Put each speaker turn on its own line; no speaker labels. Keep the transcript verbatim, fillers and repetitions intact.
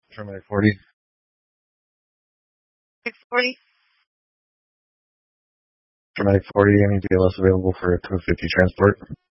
Paramedic forty.
six forty.
Paramedic forty, any D L S available for a two fifty transport?